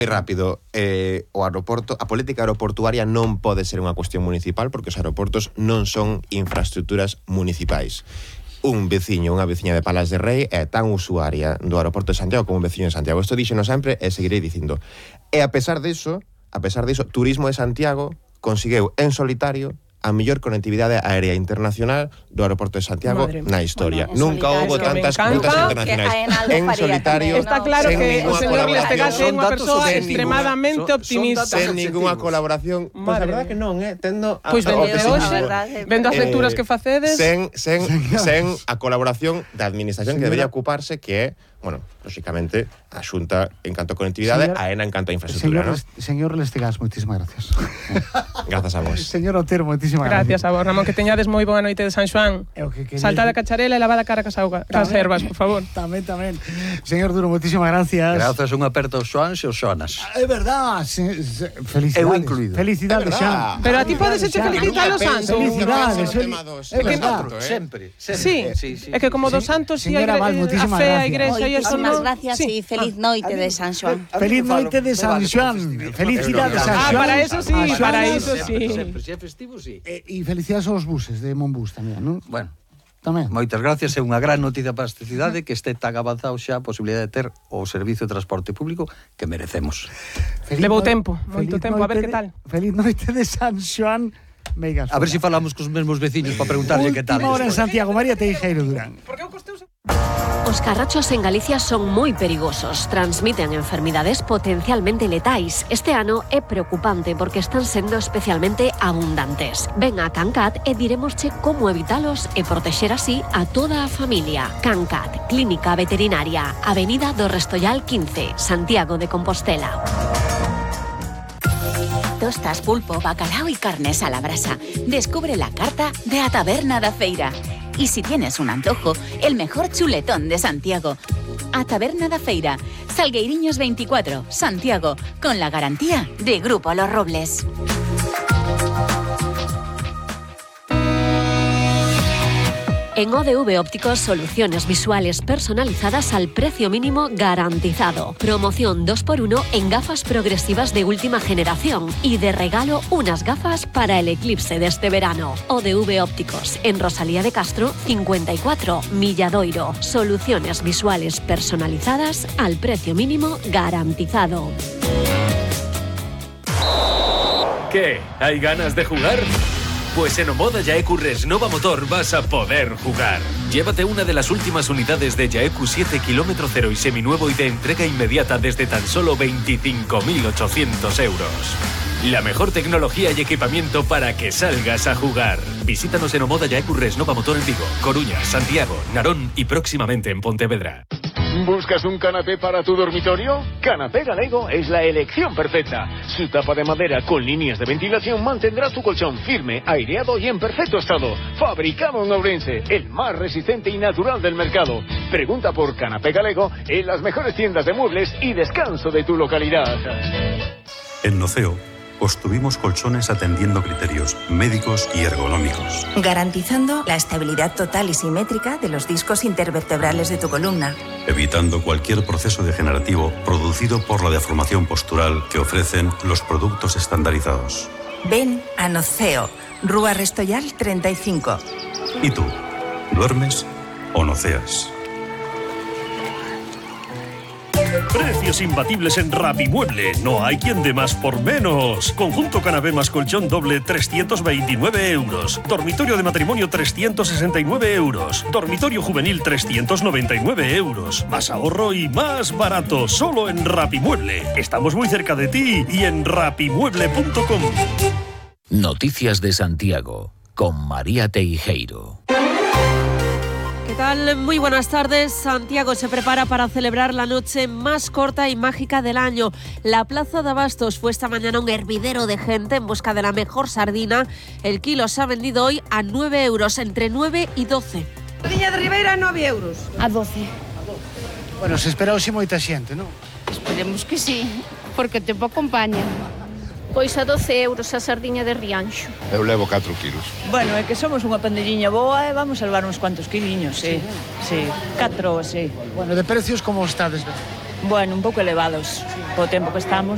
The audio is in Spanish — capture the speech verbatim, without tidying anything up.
Rápido, eh, o aeroporto, a política aeroportuaria non pode ser unha cuestión municipal porque os aeroportos non son infraestructuras municipais. Un veciño, unha veciña de Palas de Rei é tan usuaria do aeroporto de Santiago como un veciño de Santiago. Isto díxeno sempre e seguirei dicindo. E a pesar diso, a pesar diso, Turismo de Santiago conseguiu en solitario a mellor conectividade aérea internacional do aeroporto de Santiago Madre na historia. Bueno, nunca houbo tantas rutas internacionais en solitario. Está claro que o señor Lestegase é unha persoa extremadamente optimista. Sen ninguna colaboración. Pois a verdade que non, eh, tendo Pois vendo hoxe, vendo as lecturas que facedes, sen sen sen a colaboración da administración que debería ocuparse, que é, bueno, lógicamente, a Xunta en canto a conectividade, a AENA en canto a infraestructura, ¿no? Señor Lestegase, moitísimas gracias. Grazas a vos. Señor Otero, moitísimas gracias. Gracias a vos, Ramón, que teñades moi boa noite de San Xoán. Salta da cacharela e lavada a cara cas auga, cas ervas, por favor. Tamén, tamén. Señor Duro, moitísimas gracias. Grazas, un aperto aos Xoáns e aos Xoanas. É verdad, felicidades. Eu incluído. Felicidades, Xan. Pero a ti podes eche felicitar os santos. Felicidades. É que sempre, Sí, é que como dos santos e a fe, a igrexa e eso non. Gracias y feliz noite de San Xoán. Feliz noite de San Xoán. Felicidades, San Xoán. Ah, para eso sí, para eso sí. Sempre, se é festivo, sí. E felicidades aos buses de Monbus tamén, non? Bueno, tamén. Moitas gracias, é unha gran noticia para esta cidade que este tan avanzado xa a posibilidade de ter o servizo de transporte público que merecemos. Levou tempo, moito tempo, a ver que tal. Feliz noite de San Xoán. A ver se falamos cos mesmos veciños para preguntarlle que tal. Última hora en Santiago, María Teijeiro Durán. Os carrachos en Galicia son moi perigosos, transmiten enfermidades potencialmente letais. Este ano é preocupante porque están sendo especialmente abundantes. Ven a Cancat e diremosche como evitalos e protexer así a toda a familia. Cancat, Clínica Veterinaria, Avenida do Restollal quince, Santiago de Compostela. Tostas, pulpo, bacalao y carnes a la brasa. Descubre la carta de A Taberna da Feira. Y si tienes un antojo, el mejor chuletón de Santiago. A Taberna da Feira, Salgueiriños veinticuatro, Santiago, con la garantía de Grupo Los Robles. En O D V Ópticos, soluciones visuales personalizadas al precio mínimo garantizado. Promoción dos por uno en gafas progresivas de última generación y de regalo unas gafas para el eclipse de este verano. O D V Ópticos, en Rosalía de Castro, cincuenta y cuatro, Milladoiro. Soluciones visuales personalizadas al precio mínimo garantizado. ¿Qué? ¿Hay ganas de jugar? Pues en Omoda Yaeku Resnova Motor vas a poder jugar. Llévate una de las últimas unidades de Yaeku siete kilómetro cero y seminuevo y de entrega inmediata desde tan solo veinticinco mil ochocientos euros. La mejor tecnología y equipamiento para que salgas a jugar. Visítanos en Omoda Yaeku Resnova Motor en Vigo, Coruña, Santiago, Narón y próximamente en Pontevedra. ¿Buscas un canapé para tu dormitorio? Canapé Galego es la elección perfecta. Su tapa de madera con líneas de ventilación mantendrá tu colchón firme, aireado y en perfecto estado. Fabricado en Ourense, el más resistente y natural del mercado. Pregunta por Canapé Galego en las mejores tiendas de muebles y descanso de tu localidad. En Noceo construimos colchones atendiendo criterios médicos y ergonómicos, garantizando la estabilidad total y simétrica de los discos intervertebrales de tu columna, evitando cualquier proceso degenerativo producido por la deformación postural que ofrecen los productos estandarizados. Ven a Noceo, Rúa Restollal treinta y cinco. ¿Y tú? ¿Duermes o noceas? Precios imbatibles en Rapimueble. No hay quien dé más por menos. Conjunto canapé más colchón doble, trescientos veintinueve euros. Dormitorio de matrimonio, trescientos sesenta y nueve euros. Dormitorio juvenil, trescientos noventa y nueve euros. Más ahorro y más barato. Solo en Rapimueble. Estamos muy cerca de ti y en rapimueble punto com. Noticias de Santiago, con María Teijeiro. ¿Qué tal? Muy buenas tardes. Santiago se prepara para celebrar la noche más corta y mágica del año. La Plaza de Abastos fue esta mañana un hervidero de gente en busca de la mejor sardina. El kilo se ha vendido hoy a nueve euros, entre nueve y doce. Sardiña de Ribeira, nueve euros. A doce. Bueno, se espera hoxe moita xente, non? Esperemos que sí, porque o tempo acompaña. Pois a doce euros a sardiña de Rianxo. Eu levo catro kilos. Bueno, é que somos unha pandeliña boa e vamos a levar uns cuantos quiliños, sí. Sí, catro, sí. Bueno, de precios como estades? Bueno, un pouco elevados, po tempo que estamos.